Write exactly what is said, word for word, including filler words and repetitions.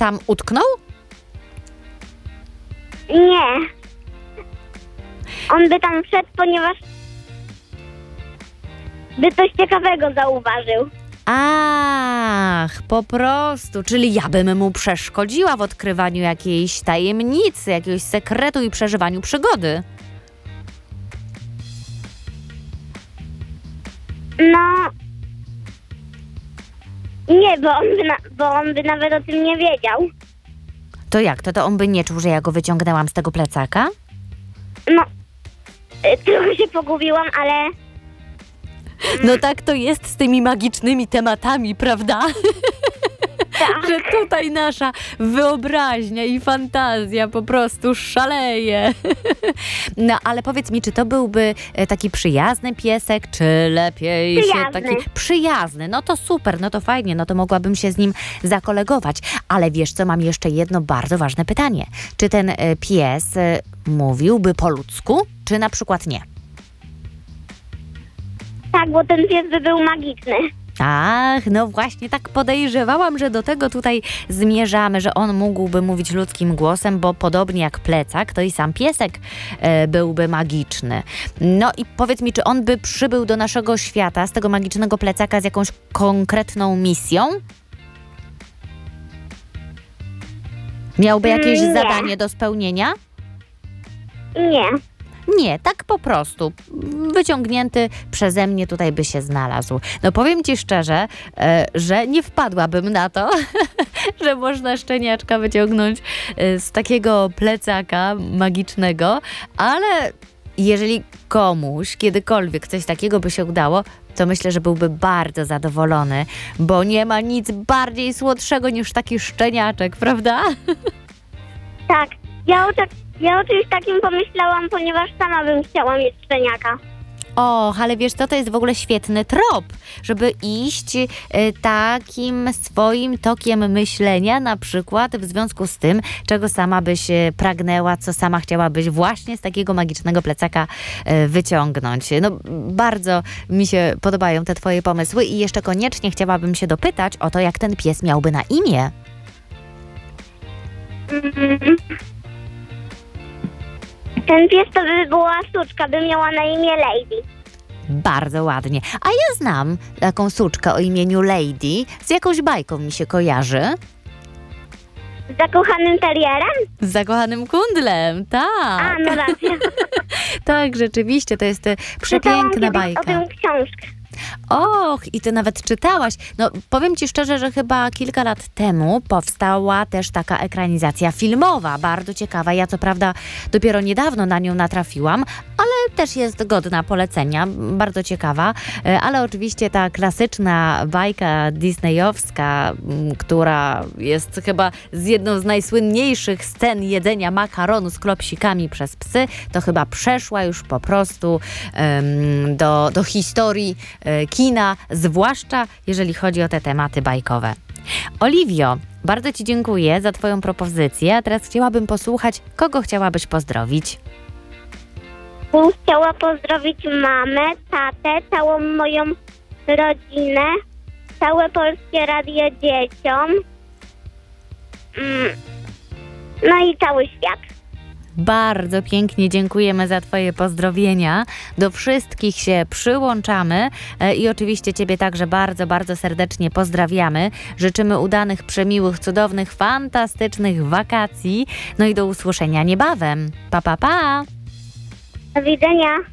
tam utknął? Nie. On by tam wszedł, ponieważ by coś ciekawego zauważył. Ach, po prostu, czyli ja bym mu przeszkodziła w odkrywaniu jakiejś tajemnicy, jakiegoś sekretu i przeżywaniu przygody. No... Nie, bo on by, na, bo on by nawet o tym nie wiedział. To jak, to, to on by nie czuł, że ja go wyciągnęłam z tego plecaka? No... y, Trochę się pogubiłam, ale... No tak to jest z tymi magicznymi tematami, prawda? Tak. Że tutaj nasza wyobraźnia i fantazja po prostu szaleje. No ale powiedz mi, czy to byłby e, taki przyjazny piesek, czy lepiej się Przyjazny. taki przyjazny? No to super, no to fajnie, no to mogłabym się z nim zakolegować. Ale wiesz co, mam jeszcze jedno bardzo ważne pytanie. Czy ten e, pies e, mówiłby po ludzku, czy na przykład nie? Tak, bo ten pies by był magiczny. Ach, no właśnie tak podejrzewałam, że do tego tutaj zmierzamy, że on mógłby mówić ludzkim głosem, bo podobnie jak plecak, to i sam piesek e, byłby magiczny. No i powiedz mi, czy on by przybył do naszego świata z tego magicznego plecaka z jakąś konkretną misją? Miałby jakieś Nie. zadanie do spełnienia? Nie. Nie, tak po prostu. Wyciągnięty przeze mnie tutaj by się znalazł. No powiem ci szczerze, e, że nie wpadłabym na to, że można szczeniaczka wyciągnąć e, z takiego plecaka magicznego, ale jeżeli komuś kiedykolwiek coś takiego by się udało, to myślę, że byłby bardzo zadowolony, bo nie ma nic bardziej słodszego niż taki szczeniaczek, prawda? Tak. Ja o, tak, ja o czymś takim pomyślałam, ponieważ sama bym chciała mieć szczeniaka. Och, ale wiesz co, to jest w ogóle świetny trop, żeby iść y, takim swoim tokiem myślenia, na przykład w związku z tym, czego sama byś y, pragnęła, co sama chciałabyś właśnie z takiego magicznego plecaka y, wyciągnąć. No, bardzo mi się podobają te twoje pomysły i jeszcze koniecznie chciałabym się dopytać o to, jak ten pies miałby na imię. Mm. Ten pies to by była suczka, by miała na imię Lady. Bardzo ładnie. A ja znam taką suczkę o imieniu Lady. Z jakąś bajką mi się kojarzy. Z zakochanym terierem? Z zakochanym kundlem, tak. A, no racja. Tak, rzeczywiście, to jest e, Czytałam przepiękna kiedyś bajka. o tym książkę. Och, i ty nawet czytałaś. No, powiem ci szczerze, że chyba kilka lat temu powstała też taka ekranizacja filmowa, bardzo ciekawa. Ja co prawda dopiero niedawno na nią natrafiłam, ale też jest godna polecenia, bardzo ciekawa. E, Ale oczywiście ta klasyczna bajka disneyowska, m, która jest chyba z jedną z najsłynniejszych scen jedzenia makaronu z klopsikami przez psy, to chyba przeszła już po prostu em, do, do historii e, kina, zwłaszcza jeżeli chodzi o te tematy bajkowe. Oliwio, bardzo ci dziękuję za twoją propozycję, a teraz chciałabym posłuchać, kogo chciałabyś pozdrowić. Bym chciała pozdrowić mamę, tatę, całą moją rodzinę, całe Polskie Radio dzieciom, mm, no i cały świat. Bardzo pięknie dziękujemy za twoje pozdrowienia. Do wszystkich się przyłączamy e, i oczywiście ciebie także bardzo, bardzo serdecznie pozdrawiamy. Życzymy udanych, przemiłych, cudownych, fantastycznych wakacji. No i do usłyszenia niebawem. Pa, pa, pa! Do widzenia.